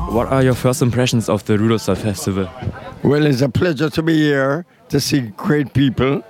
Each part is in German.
What are your first impressions of the Rudolstadt Festival? Well, it's a pleasure to be here, to see great people,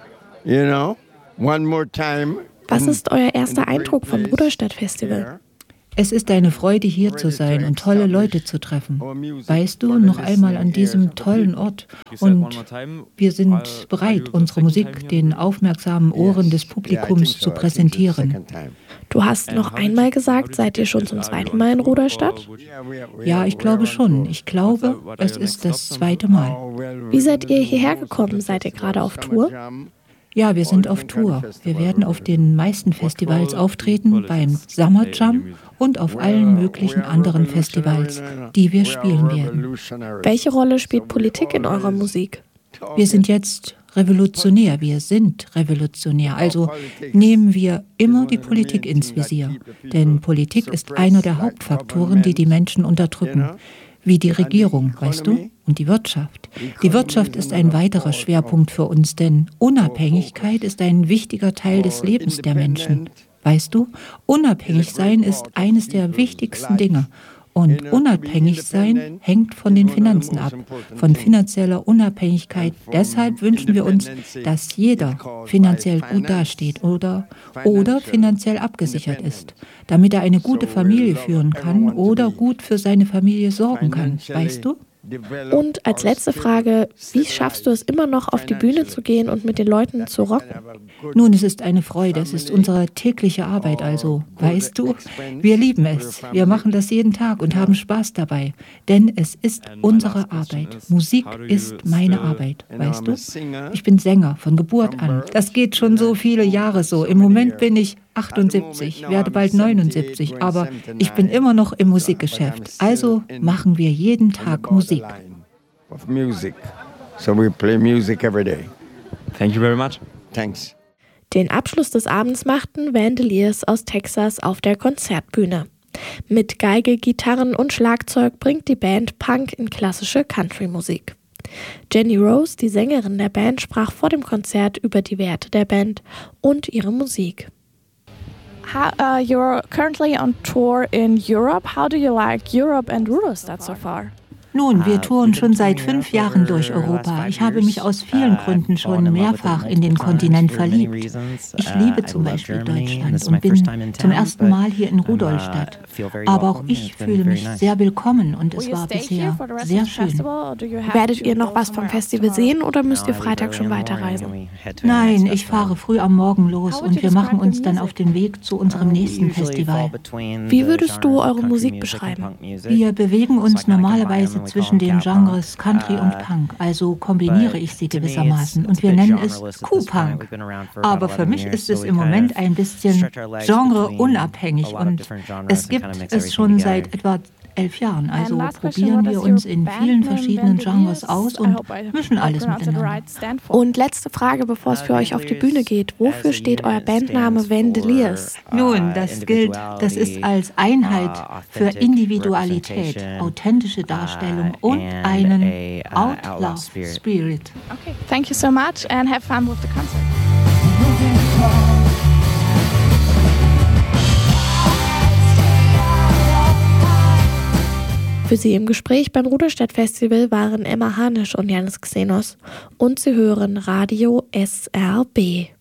you know, one more time. Was ist euer erster Eindruck vom Rudolstadt Festival? Es ist eine Freude, hier zu sein und tolle Leute zu treffen. Weißt du, noch einmal an diesem tollen Ort. Und wir sind bereit, unsere Musik den aufmerksamen Ohren des Publikums zu präsentieren. Du hast noch einmal gesagt, seid ihr schon zum zweiten Mal in Rudolstadt? Ja, ich glaube schon. Ich glaube, es ist das zweite Mal. Wie seid ihr hierher gekommen? Seid ihr gerade auf Tour? Ja, wir sind auf Tour. Wir werden auf den meisten Festivals auftreten, beim Summer Jam und auf allen möglichen anderen Festivals, die wir spielen werden. Welche Rolle spielt Politik in eurer Musik? Wir sind jetzt revolutionär, wir sind revolutionär. Also nehmen wir immer die Politik ins Visier. Denn Politik ist einer der Hauptfaktoren, die die Menschen unterdrücken. Wie die Regierung, weißt du? Und die Wirtschaft. Die Wirtschaft ist ein weiterer Schwerpunkt für uns, denn Unabhängigkeit ist ein wichtiger Teil des Lebens der Menschen. Weißt du? Unabhängig sein ist eines der wichtigsten Dinge. Und unabhängig sein hängt von den Finanzen ab, von finanzieller Unabhängigkeit. Deshalb wünschen wir uns, dass jeder finanziell gut dasteht oder finanziell abgesichert ist, damit er eine gute Familie führen kann oder gut für seine Familie sorgen kann. Weißt du? Und als letzte Frage, wie schaffst du es immer noch, auf die Bühne zu gehen und mit den Leuten zu rocken? Nun, es ist eine Freude, es ist unsere tägliche Arbeit, also, weißt du, wir lieben es. Wir machen das jeden Tag und haben Spaß dabei, denn es ist unsere Arbeit. Musik ist meine Arbeit, weißt du? Ich bin Sänger von Geburt an. Das geht schon so viele Jahre so. Im Moment bin ich 78, werde bald 79, aber ich bin immer noch im Musikgeschäft. Also machen wir jeden Tag Musik. So we play music every day. Thank you very much. Thanks. Den Abschluss des Abends machten Vandaliers aus Texas auf der Konzertbühne. Mit Geige, Gitarren und Schlagzeug bringt die Band Punk in klassische Country-Musik. Jenny Rose, die Sängerin der Band, sprach vor dem Konzert über die Werte der Band und ihre Musik. You're currently on tour in Europe. How do you like Europe and Rudolstadt so far? Nun, wir touren schon seit 5 Jahren durch Europa. Ich habe mich aus vielen Gründen schon mehrfach in den Kontinent verliebt. Ich liebe zum Beispiel Deutschland und bin zum ersten Mal hier in Rudolstadt. Aber auch ich fühle mich sehr willkommen und es war bisher sehr schön. Werdet ihr noch was vom Festival sehen oder müsst ihr Freitag schon weiterreisen? Nein, ich fahre früh am Morgen los und wir machen uns dann auf den Weg zu unserem nächsten Festival. Wie würdest du eure Musik beschreiben? Wir bewegen uns normalerweise zwischen den Genres Country und Punk, also kombiniere ich sie gewissermaßen und wir nennen es Q-Punk. Aber für mich ist es im Moment ein bisschen genreunabhängig und es gibt es schon seit etwa 11 Jahren. Also probieren wir uns in vielen verschiedenen Genres aus und mischen alles miteinander. Und letzte Frage, bevor es für euch auf die Bühne geht. Wofür steht euer Bandname Vandaliers? Nun, das ist als Einheit für Individualität, authentische Darstellung und einen Outlaw Spirit. Okay, thank you so much and have fun with the concert. Für Sie im Gespräch beim Rudolstadt Festival waren Emma Hanisch und Janis Xenos und Sie hören Radio SRB.